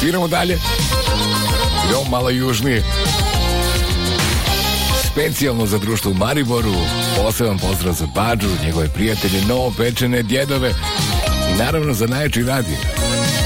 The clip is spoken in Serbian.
Idemo dalje. Idemo malo južnije. Specijalno za društvo u Mariboru. Poseban pozdrav za Bađu, njegove prijatelje, novopečene djedove i naravno za najjači radio.